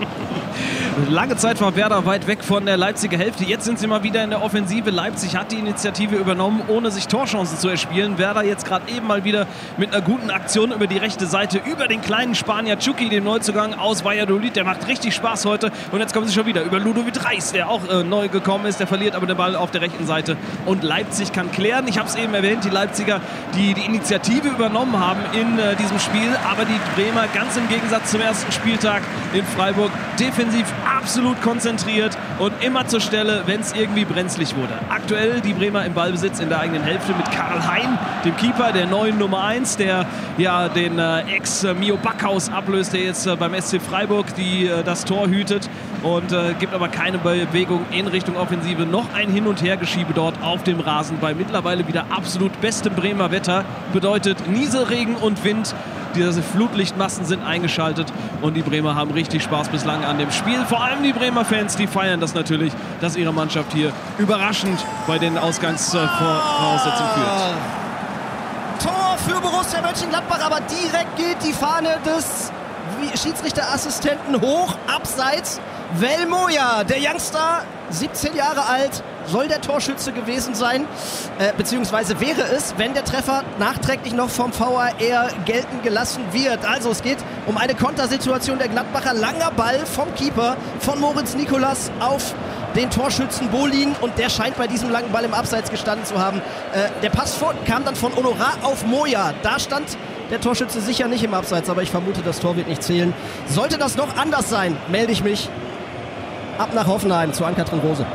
Lange Zeit war Werder weit weg von der Leipziger Hälfte. Jetzt sind sie mal wieder in der Offensive. Leipzig hat die Initiative übernommen, ohne sich Torchancen zu erspielen. Werder jetzt gerade eben mal wieder mit einer guten Aktion über die rechte Seite, über den kleinen Spanier Chucky, den Neuzugang aus Valladolid. Der macht richtig Spaß heute. Und jetzt kommen sie schon wieder über Ludovic Reis, der auch äh, neu gekommen ist. Der verliert aber den Ball auf der rechten Seite. Und Leipzig kann klären. Ich habe es eben erwähnt, die Leipziger, die die Initiative übernommen haben in äh, diesem Spiel. Aber die Bremer, ganz im Gegensatz zum ersten Spieltag in Freiburg, defensiv absolut konzentriert und immer zur Stelle, wenn es irgendwie brenzlig wurde. Aktuell die Bremer im Ballbesitz in der eigenen Hälfte mit Karl Hein, dem Keeper, der neuen Nummer eins, der ja den äh, Ex-Mio Backhaus ablöst, der jetzt äh, beim S C Freiburg die, äh, das Tor hütet und äh, gibt aber keine Bewegung in Richtung Offensive. Noch ein Hin- und Hergeschiebe dort auf dem Rasen bei mittlerweile wieder absolut bestem Bremer Wetter. Bedeutet Nieselregen und Wind. Diese Flutlichtmassen sind eingeschaltet und die Bremer haben richtig Spaß bislang an dem Spiel. Vor allem die Bremer Fans, die feiern das natürlich, dass ihre Mannschaft hier überraschend bei den Ausgangsvoraussetzungen führt. Tor für Borussia Mönchengladbach, aber direkt geht die Fahne des Schiedsrichterassistenten hoch, abseits. Velmoja, der Youngster, siebzehn Jahre alt, soll der Torschütze gewesen sein, äh, beziehungsweise wäre es, wenn der Treffer nachträglich noch vom V A R gelten gelassen wird. Also es geht um eine Kontersituation der Gladbacher. Langer Ball vom Keeper, von Moritz Nikolas auf den Torschützen Bolin und der scheint bei diesem langen Ball im Abseits gestanden zu haben. Äh, der Pass vor, kam dann von Honorar auf Moja. Da stand der Torschütze sicher nicht im Abseits, aber ich vermute, das Tor wird nicht zählen. Sollte das noch anders sein, melde ich mich. Ab nach Hoffenheim zu Ann-Kathrin Rose.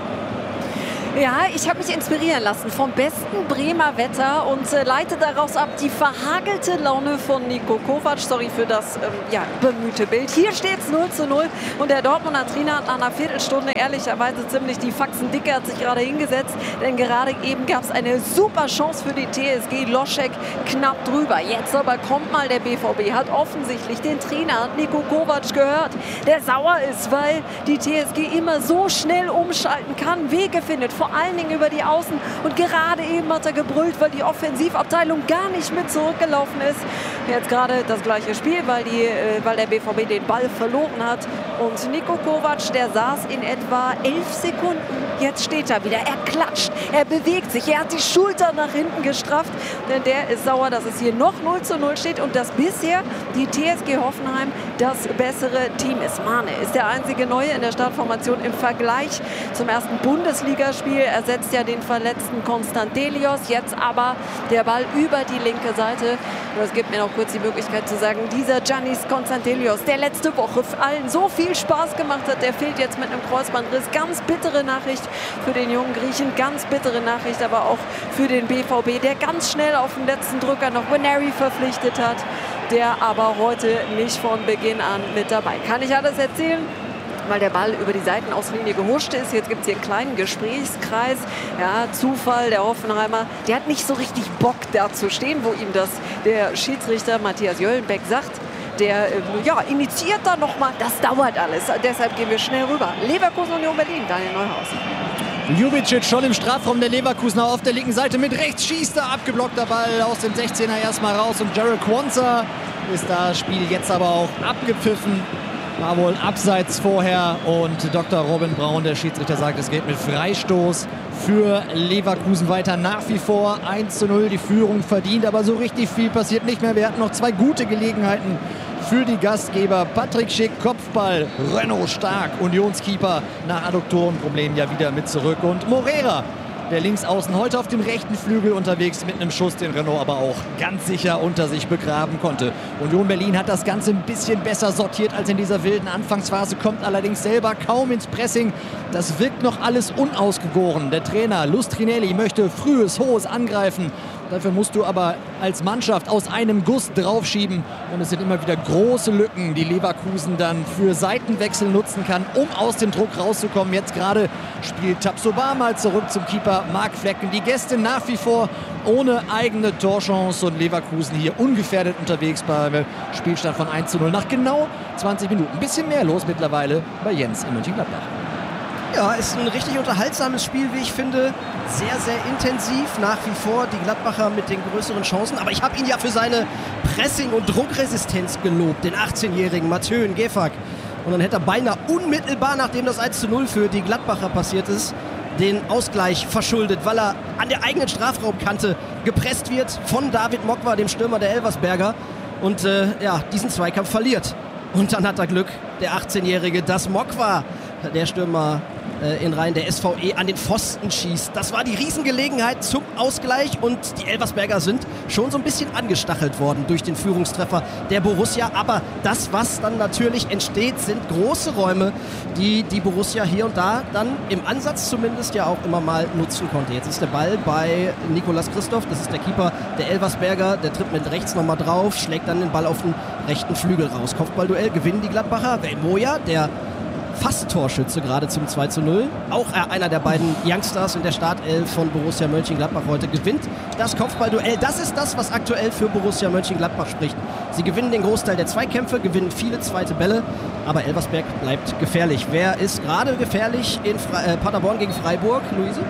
Ja, ich habe mich inspirieren lassen vom besten Bremer Wetter und äh, leite daraus ab die verhagelte Laune von Niko Kovac. Sorry für das ähm, ja, bemühte Bild. Hier steht es null zu null und der Dortmunder Trainer hat nach einer Viertelstunde ehrlicherweise ziemlich die Faxen dicke, hat sich gerade hingesetzt, denn gerade eben gab es eine super Chance für die T S G. Loschek knapp drüber. Jetzt aber kommt mal der B V B, hat offensichtlich den Trainer, hat Niko Kovac gehört, der sauer ist, weil die T S G immer so schnell umschalten kann, Wege findet, vor allen Dingen über die Außen und gerade eben hat er gebrüllt, weil die Offensivabteilung gar nicht mit zurückgelaufen ist. Jetzt gerade das gleiche Spiel, weil, die, äh, weil der B V B den Ball verloren hat und Niko Kovac, der saß in etwa elf Sekunden. Jetzt steht er wieder, er klatscht, er bewegt sich, er hat die Schulter nach hinten gestrafft, denn der ist sauer, dass es hier noch null zu null steht und dass bisher die T S G Hoffenheim das bessere Team ist. Mane ist der einzige Neue in der Startformation im Vergleich zum ersten Bundesligaspiel. Ersetzt ja den verletzten Konstant Delios. Jetzt aber der Ball über die linke Seite. Das gibt mir noch kurz die Möglichkeit zu sagen, dieser Giannis Konstantelios, der letzte Woche allen so viel Spaß gemacht hat, der fehlt jetzt mit einem Kreuzbandriss. Ganz bittere Nachricht für den jungen Griechen, ganz bittere Nachricht aber auch für den B V B, der ganz schnell auf den letzten Drücker noch Guarneri verpflichtet hat, der aber heute nicht von Beginn an mit dabei. Kann ich alles erzählen? Weil der Ball über die Seitenauslinie gehuscht ist. Jetzt gibt es hier einen kleinen Gesprächskreis. Ja, Zufall, der Hoffenheimer, der hat nicht so richtig Bock da zu stehen, wo ihm das der Schiedsrichter Matthias Jöllenbeck sagt. Der äh, ja, initiiert da nochmal. Das dauert alles. Deshalb gehen wir schnell rüber. Leverkusen Union Berlin, Daniel Neuhaus. Ljubicic schon im Strafraum der Leverkusener auf der linken Seite. Mit rechts schießt er, abgeblockter Ball aus dem sechzehner erstmal raus. Und Jarrell Quansah ist das Spiel jetzt aber auch abgepfiffen. War wohl abseits vorher und Doktor Robin Braun, der Schiedsrichter, sagt, es geht mit Freistoß für Leverkusen weiter. Nach wie vor eins zu null, die Führung verdient, aber so richtig viel passiert nicht mehr. Wir hatten noch zwei gute Gelegenheiten für die Gastgeber. Patrick Schick, Kopfball, Renaud stark, Unionskeeper nach Adduktorenproblemen ja wieder mit zurück. Und Morera, der Linksaußen, heute auf dem rechten Flügel unterwegs mit einem Schuss, den Renaud aber auch ganz sicher unter sich begraben konnte. Union Berlin hat das Ganze ein bisschen besser sortiert als in dieser wilden Anfangsphase, kommt allerdings selber kaum ins Pressing. Das wirkt noch alles unausgegoren. Der Trainer Lustrinelli möchte frühes, hohes Angreifen. Dafür musst du aber als Mannschaft aus einem Guss draufschieben. Und es sind immer wieder große Lücken, die Leverkusen dann für Seitenwechsel nutzen kann, um aus dem Druck rauszukommen. Jetzt gerade spielt Tabsoba mal zurück zum Keeper Marc Flecken. Die Gäste nach wie vor ohne eigene Torchance und Leverkusen hier ungefährdet unterwegs beim Spielstand von eins zu null. Nach genau zwanzig Minuten. Ein bisschen mehr los mittlerweile bei Jens in Mönchengladbach. Ja, ist ein richtig unterhaltsames Spiel, wie ich finde. Sehr, sehr intensiv. Nach wie vor die Gladbacher mit den größeren Chancen. Aber ich habe ihn ja für seine Pressing- und Druckresistenz gelobt, den achtzehnjährigen Mathieu Ngefak. Und dann hätte er beinahe unmittelbar, nachdem das eins zu null für die Gladbacher passiert ist, den Ausgleich verschuldet, weil er an der eigenen Strafraumkante gepresst wird von David Mokwa, dem Stürmer der Elversberger. Und äh, ja, diesen Zweikampf verliert. Und dann hat er Glück, der achtzehnjährige, dass Mokwa, der Stürmer äh, in Reihen der S V E, an den Pfosten schießt. Das war die Riesengelegenheit zum Ausgleich und die Elversberger sind schon so ein bisschen angestachelt worden durch den Führungstreffer der Borussia. Aber das, was dann natürlich entsteht, sind große Räume, die die Borussia hier und da dann im Ansatz zumindest ja auch immer mal nutzen konnte. Jetzt ist der Ball bei Nicolas Christoph, das ist der Keeper der Elversberger, der tritt mit rechts nochmal drauf, schlägt dann den Ball auf den rechten Flügel raus. Kopfballduell gewinnen die Gladbacher. Velmoja, der fast Torschütze gerade zum zwei zu null. Auch einer der beiden Youngsters in der Startelf von Borussia Mönchengladbach heute gewinnt das Kopfballduell. Das ist das, was aktuell für Borussia Mönchengladbach spricht. Sie gewinnen den Großteil der Zweikämpfe, gewinnen viele zweite Bälle, aber Elversberg bleibt gefährlich. Wer ist gerade gefährlich in Fre- äh, Paderborn gegen Freiburg, Luise?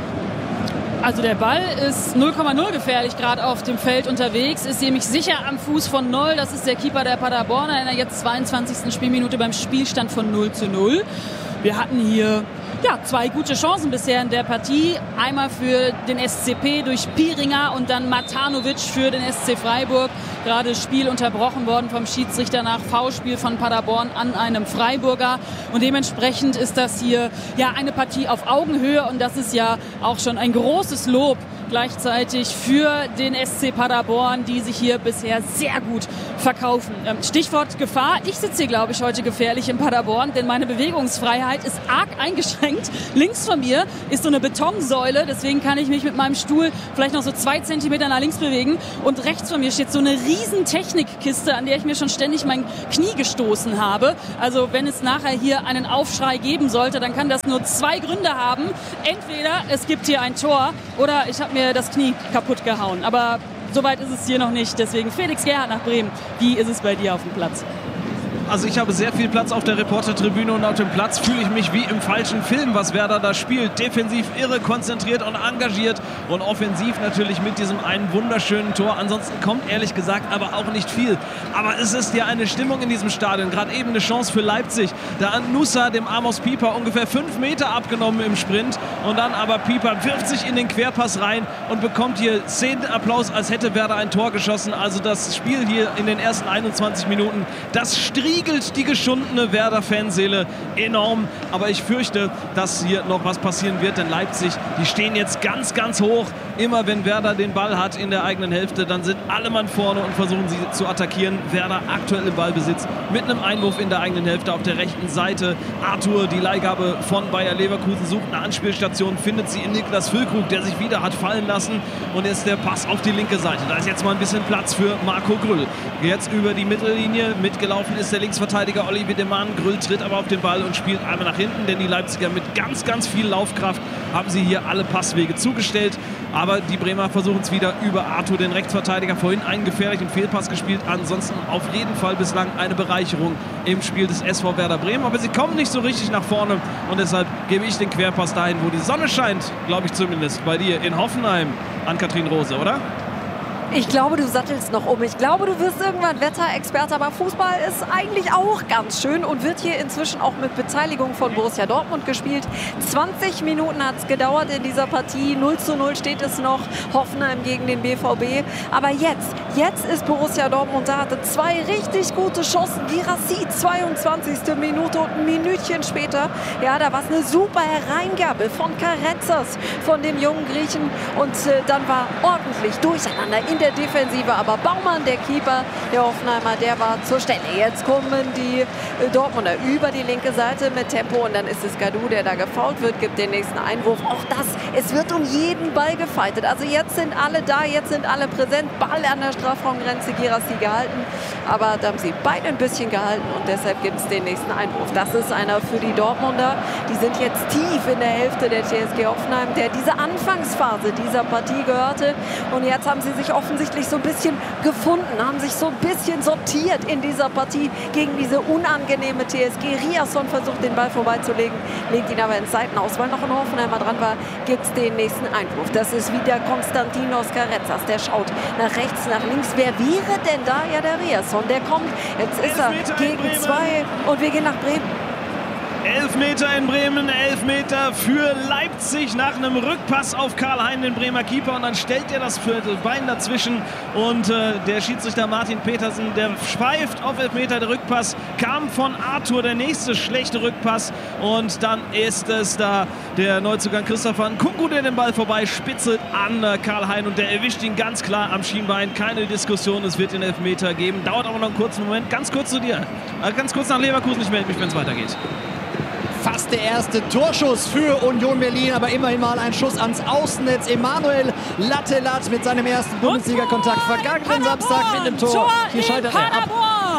Also der Ball ist null Komma null gefährlich gerade auf dem Feld unterwegs, ist nämlich sicher am Fuß von Noll. Das ist der Keeper der Paderborner in der jetzt zweiundzwanzigsten Spielminute beim Spielstand von null zu null. Wir hatten hier ja, zwei gute Chancen bisher in der Partie. Einmal für den S C P durch Piringer und dann Matanovic für den S C Freiburg. Gerade Spiel unterbrochen worden vom Schiedsrichter nach Foulspiel von Paderborn an einem Freiburger. Und dementsprechend ist das hier ja eine Partie auf Augenhöhe. Und das ist ja auch schon ein großes Lob gleichzeitig für den S C Paderborn, die sich hier bisher sehr gut verkaufen. Stichwort Gefahr. Ich sitze hier, glaube ich, heute gefährlich in Paderborn, denn meine Bewegungsfreiheit ist arg eingeschränkt. Links von mir ist so eine Betonsäule, deswegen kann ich mich mit meinem Stuhl vielleicht noch so zwei Zentimeter nach links bewegen. Und rechts von mir steht so eine riesen Technikkiste, an der ich mir schon ständig mein Knie gestoßen habe. Also wenn es nachher hier einen Aufschrei geben sollte, dann kann das nur zwei Gründe haben. Entweder es gibt hier ein Tor oder ich habe mir das Knie kaputt gehauen. Aber soweit ist es hier noch nicht. Deswegen Felix Gerhardt nach Bremen. Wie ist es bei dir auf dem Platz? Also ich habe sehr viel Platz auf der Reportertribüne und auf dem Platz fühle ich mich wie im falschen Film, was Werder da spielt. Defensiv irre konzentriert und engagiert und offensiv natürlich mit diesem einen wunderschönen Tor. Ansonsten kommt ehrlich gesagt aber auch nicht viel. Aber es ist ja eine Stimmung in diesem Stadion. Gerade eben eine Chance für Leipzig. Da an Nusa, dem Amos Pieper, ungefähr fünf Meter abgenommen im Sprint. Und dann aber Pieper wirft sich in den Querpass rein und bekommt hier Szenenapplaus, als hätte Werder ein Tor geschossen. Also das Spiel hier in den ersten einundzwanzig Minuten, das striegelt die geschundene Werder-Fanseele enorm. Aber ich fürchte, dass hier noch was passieren wird, denn Leipzig, die stehen jetzt ganz, ganz hoch. Immer wenn Werder den Ball hat in der eigenen Hälfte, dann sind alle Mann vorne und versuchen sie zu attackieren. Werder aktuell im Ballbesitz mit einem Einwurf in der eigenen Hälfte auf der rechten Seite. Arthur, die Leihgabe von Bayer Leverkusen, sucht eine Anspielstation, findet sie in Niklas Füllkrug, der sich wieder hat fallen lassen. Und jetzt der Pass auf die linke Seite. Da ist jetzt mal ein bisschen Platz für Marco Grüll. Jetzt über die Mittellinie mitgelaufen ist der Linksverteidiger Olivier Demann. Grüll tritt aber auf den Ball und spielt einmal nach hinten, denn die Leipziger mit ganz, ganz viel Laufkraft haben sie hier alle Passwege zugestellt. Aber die Bremer versuchen es wieder über Arthur, den Rechtsverteidiger. Vorhin einen gefährlichen Fehlpass gespielt. Ansonsten auf jeden Fall bislang eine Bereicherung im Spiel des S V Werder Bremen. Aber sie kommen nicht so richtig nach vorne. Und deshalb gebe ich den Querpass dahin, wo die Sonne scheint, glaube ich zumindest, bei dir in Hoffenheim, an Kathrin Rose, oder? Ich glaube, du sattelst noch um. Ich glaube, du wirst irgendwann Wetterexperte, aber Fußball ist eigentlich auch ganz schön und wird hier inzwischen auch mit Beteiligung von Borussia Dortmund gespielt. zwanzig Minuten hat es gedauert in dieser Partie. null zu null steht es noch. Hoffenheim gegen den B V B. Aber jetzt, jetzt ist Borussia Dortmund da, hatte zwei richtig gute Chancen. Guirassy, zweiundzwanzigste Minute und ein Minütchen später. Ja, da war es eine super Hereingabe von Karetzas, von dem jungen Griechen. Und äh, dann war ordentlich Durcheinander in der Defensive, aber Baumann, der Keeper, der Hoffenheimer, der war zur Stelle. Jetzt kommen die Dortmunder über die linke Seite mit Tempo und dann ist es Gadou, der da gefoult wird, gibt den nächsten Einwurf. Auch das, es wird um jeden Ball gefeitet. Also jetzt sind alle da, jetzt sind alle präsent. Ball an der Strafraumgrenze, Guirassy gehalten, aber da haben sie beide ein bisschen gehalten und deshalb gibt es den nächsten Einwurf. Das ist einer für die Dortmunder. Die sind jetzt tief in der Hälfte der T S G Hoffenheim, der diese Anfangsphase dieser Partie gehörte und jetzt haben sie sich offensichtlich so ein bisschen gefunden, haben sich so ein bisschen sortiert in dieser Partie gegen diese unangenehme T S G. Riasson versucht, den Ball vorbeizulegen, legt ihn aber ins Seitenaus. Weil noch ein Hoffenheimer dran war, gibt es den nächsten Einwurf. Das ist wieder Konstantinos Karetzas. Der schaut nach rechts, nach links. Wer wäre denn da? Ja, der Riasson. Der kommt. Jetzt ist er gegen zwei und wir gehen nach Bremen. Elfmeter in Bremen, Elfmeter für Leipzig nach einem Rückpass auf Karl-Hein, den Bremer Keeper. Und dann stellt er das Bein dazwischen. Und äh, der Schiedsrichter Martin Petersen, der pfeift auf Elfmeter. Der Rückpass kam von Arthur, der nächste schlechte Rückpass. Und dann ist es da der Neuzugang Christopher Nkunku, der den Ball vorbei spitzelt an äh, Karl-Hein. Und der erwischt ihn ganz klar am Schienbein. Keine Diskussion, es wird den Elfmeter geben. Dauert aber noch einen kurzen Moment. Ganz kurz zu dir. Äh, ganz kurz nach Leverkusen. Ich melde mich, wenn es weitergeht. Fast der erste Torschuss für Union Berlin, aber immerhin mal ein Schuss ans Außennetz. Emanuel Lattelat mit seinem ersten Bundesliga-Kontakt vergangenen Samstag mit dem Tor. Tor Hier scheitert er ab.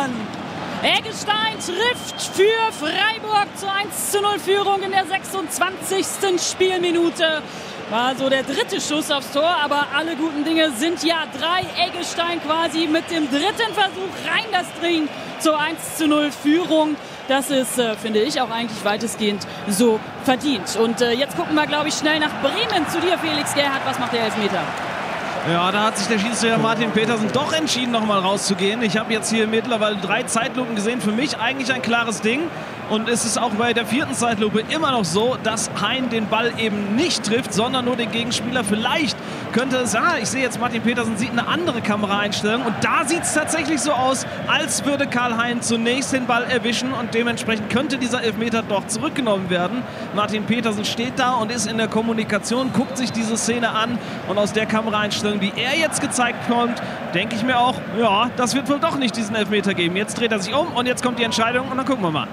Eggestein trifft für Freiburg zur eins zu null Führung in der sechsundzwanzigsten Spielminute. War so der dritte Schuss aufs Tor, aber alle guten Dinge sind ja drei. Eggestein quasi mit dem dritten Versuch rein das Ding zur eins zu null Führung. Das ist, äh, finde ich, auch eigentlich weitestgehend so verdient. Und äh, jetzt gucken wir, glaube ich, schnell nach Bremen zu dir, Felix Gerhardt. Was macht der Elfmeter? Ja, da hat sich der Schiedsrichter Martin Petersen doch entschieden, nochmal rauszugehen. Ich habe jetzt hier mittlerweile drei Zeitlupen gesehen. Für mich eigentlich ein klares Ding. Und es ist auch bei der vierten Zeitlupe immer noch so, dass Hein den Ball eben nicht trifft, sondern nur den Gegenspieler. Vielleicht könnte es, ja, ich sehe jetzt, Martin Petersen sieht eine andere Kameraeinstellung. Und da sieht es tatsächlich so aus, als würde Karl-Hein zunächst den Ball erwischen. Und dementsprechend könnte dieser Elfmeter doch zurückgenommen werden. Martin Petersen steht da und ist in der Kommunikation, guckt sich diese Szene an. Und aus der Kameraeinstellung, die er jetzt gezeigt bekommt, denke ich mir auch, ja, das wird wohl doch nicht diesen Elfmeter geben. Jetzt dreht er sich um und jetzt kommt die Entscheidung und dann gucken wir mal.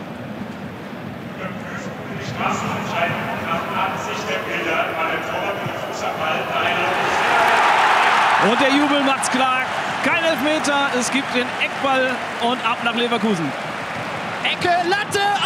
Straßenentscheidung nach Ansicht der Bilder bei dem Torwart mit dem Fuß am Ball. Und der Jubel macht's klar. Kein Elfmeter, es gibt den Eckball und ab nach Leverkusen. Ecke, Latte,